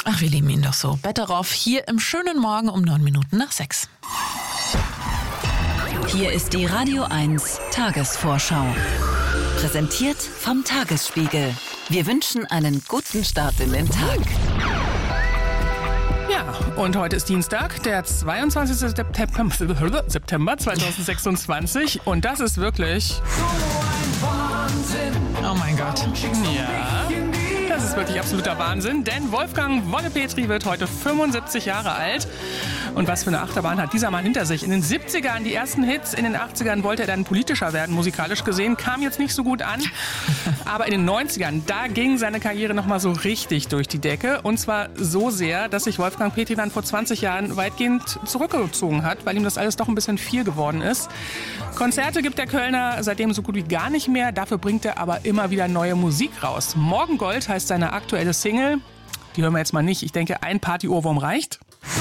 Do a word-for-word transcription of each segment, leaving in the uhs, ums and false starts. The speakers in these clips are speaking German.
Ach, wir lieben ihn doch so. Better off hier im schönen Morgen um neun Minuten nach sechs. Hier ist die Radio eins Tagesvorschau. Präsentiert vom Tagesspiegel. Wir wünschen einen guten Start in den Tag. Ja, und heute ist Dienstag, der zweiundzwanzigste September zweitausendsechsundzwanzig. Und das ist wirklich... Oh mein Gott. Ja, das ist wirklich absoluter Wahnsinn, denn Wolfgang Wolle-Petri wird heute fünfundsiebzig Jahre alt. Und was für eine Achterbahn hat dieser Mann hinter sich? In den siebzigern die ersten Hits, in den achtzigern wollte er dann politischer werden, musikalisch gesehen, kam jetzt nicht so gut an. Aber in den neunzigern, da ging seine Karriere nochmal so richtig durch die Decke. Und zwar so sehr, dass sich Wolfgang Petri dann vor zwanzig Jahren weitgehend zurückgezogen hat, weil ihm das alles doch ein bisschen viel geworden ist. Konzerte gibt der Kölner seitdem so gut wie gar nicht mehr. Dafür bringt er aber immer wieder neue Musik raus. Morgengold heißt seine aktuelle Single. Die hören wir jetzt mal nicht. Ich denke, ein Party-Ohrwurm reicht.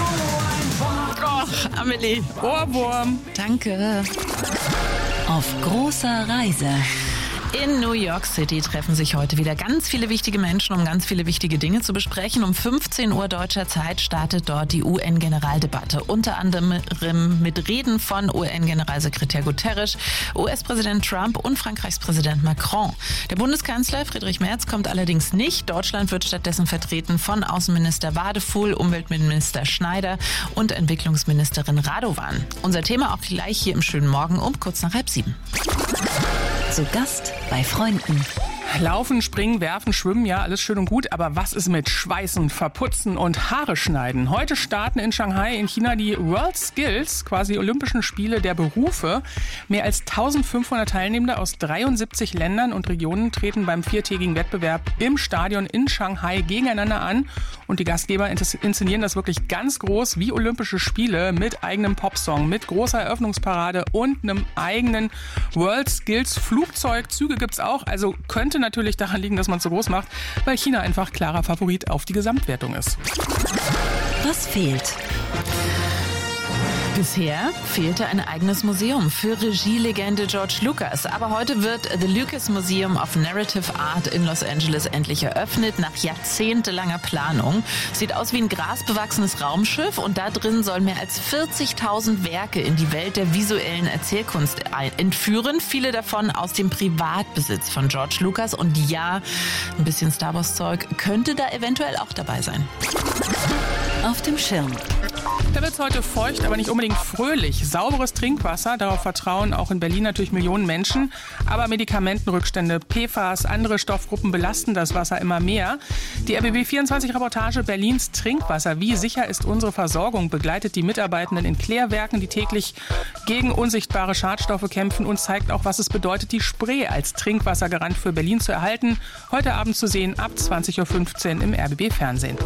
Och, Amelie. Ohrwurm. Danke. Auf großer Reise. In New York City treffen sich heute wieder ganz viele wichtige Menschen, um ganz viele wichtige Dinge zu besprechen. Um fünfzehn Uhr deutscher Zeit startet dort die U N-Generaldebatte. Unter anderem mit Reden von U N-Generalsekretär Guterres, U S-Präsident Trump und Frankreichs Präsident Macron. Der Bundeskanzler Friedrich Merz kommt allerdings nicht. Deutschland wird stattdessen vertreten von Außenminister Wadefuhl, Umweltminister Schneider und Entwicklungsministerin Radovan. Unser Thema auch gleich hier im schönen Morgen um kurz nach halb sieben. Zu Gast bei Freunden. Laufen, springen, werfen, schwimmen, ja, alles schön und gut. Aber was ist mit Schweißen, Verputzen und Haare schneiden? Heute starten in Shanghai in China die World Skills, quasi Olympischen Spiele der Berufe. Mehr als eintausendfünfhundert Teilnehmende aus dreiundsiebzig Ländern und Regionen treten beim viertägigen Wettbewerb im Stadion in Shanghai gegeneinander an. Und die Gastgeber inszenieren das wirklich ganz groß wie Olympische Spiele mit eigenem Popsong, mit großer Eröffnungsparade und einem eigenen World Skills Flugzeug. Züge gibt's auch, also könnte natürlich daran liegen, dass man es so groß macht, weil China einfach klarer Favorit auf die Gesamtwertung ist. Was fehlt? Bisher fehlte ein eigenes Museum für Regielegende George Lucas. Aber heute wird The Lucas Museum of Narrative Art in Los Angeles endlich eröffnet, nach jahrzehntelanger Planung. Sieht aus wie ein grasbewachsenes Raumschiff und da drin sollen mehr als vierzigtausend Werke in die Welt der visuellen Erzählkunst entführen. Viele davon aus dem Privatbesitz von George Lucas. Und ja, ein bisschen Star Wars Zeug könnte da eventuell auch dabei sein. Auf dem Schirm. Da wird es heute feucht, aber nicht unbedingt fröhlich. Sauberes Trinkwasser, darauf vertrauen auch in Berlin natürlich Millionen Menschen. Aber Medikamentenrückstände, P F A S, andere Stoffgruppen belasten das Wasser immer mehr. Die R B B vierundzwanzig-Reportage Berlins Trinkwasser. Wie sicher ist unsere Versorgung? Begleitet die Mitarbeitenden in Klärwerken, die täglich gegen unsichtbare Schadstoffe kämpfen und zeigt auch, was es bedeutet, die Spree als Trinkwassergarant für Berlin zu erhalten. Heute Abend zu sehen ab zwanzig Uhr fünfzehn im R B B-Fernsehen.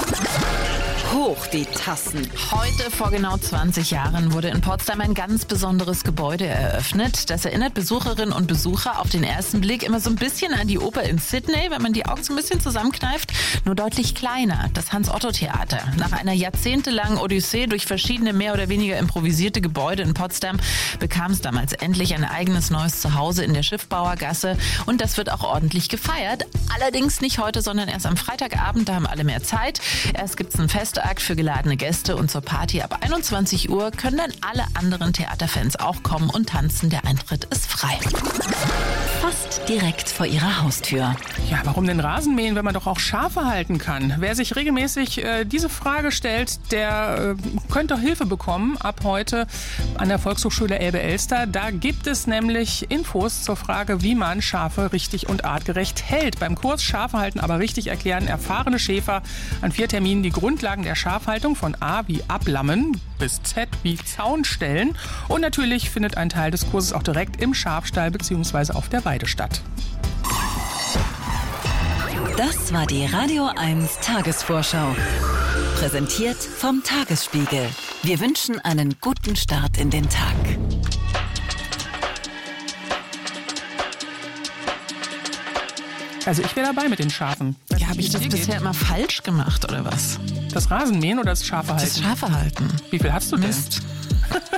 Hoch die Tassen. Heute vor genau zwanzig Jahren wurde in Potsdam ein ganz besonderes Gebäude eröffnet. Das erinnert Besucherinnen und Besucher auf den ersten Blick immer so ein bisschen an die Oper in Sydney, wenn man die Augen so ein bisschen zusammenkneift, nur deutlich kleiner. Das Hans-Otto-Theater. Nach einer jahrzehntelangen Odyssee durch verschiedene mehr oder weniger improvisierte Gebäude in Potsdam bekam es damals endlich ein eigenes neues Zuhause in der Schiffbauergasse und das wird auch ordentlich gefeiert. Allerdings nicht heute, sondern erst am Freitagabend, da haben alle mehr Zeit. Erst gibt es ein Festakt für geladene Gäste und zur Party ab einundzwanzig Uhr können dann alle anderen Theaterfans auch kommen und tanzen. Der Eintritt ist frei. Fast direkt vor ihrer Haustür. Ja, warum den Rasen mähen, wenn man doch auch Schafe halten kann? Wer sich regelmäßig äh, diese Frage stellt, der äh, könnte Hilfe bekommen ab heute an der Volkshochschule Elbe-Elster. Da gibt es nämlich Infos zur Frage, wie man Schafe richtig und artgerecht hält. Beim Kurs Schafe halten aber richtig erklären erfahrene Schäfer an vier Terminen die Grundlagen der Schafhaltung von A wie Ablammen bis Z wie Zaunstellen. Und natürlich findet ein Teil des Kurses auch direkt im Schafstall bzw. auf der Weide statt. Das war die Radio eins Tagesvorschau. Präsentiert vom Tagesspiegel. Wir wünschen einen guten Start in den Tag. Also ich wäre dabei mit den Schafen. Ja, habe ich das bisher immer falsch gemacht oder was? Das Rasenmähen oder das Schafe halten? Das Schafe halten. Wie viel hast du denn? Mist.